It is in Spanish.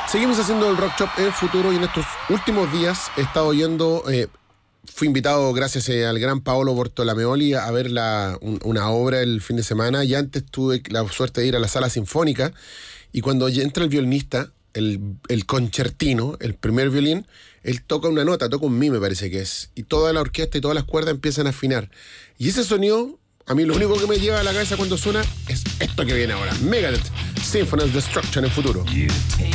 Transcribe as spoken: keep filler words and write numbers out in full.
Seguimos haciendo el Rock Shop en Futuro y en estos últimos días he estado yendo, eh, fui invitado gracias eh, al gran Paolo Bortolameoli a ver la, un, una obra el fin de semana, y antes tuve la suerte de ir a la Sala Sinfónica, y cuando entra el violinista, el, el concertino, el primer violín, él toca una nota, toca un mi me parece que es, y toda la orquesta y todas las cuerdas empiezan a afinar, y ese sonido, a mí lo único que me lleva a la cabeza cuando suena es esto que viene ahora, Megadeth, Symphony of Destruction en Futuro. You take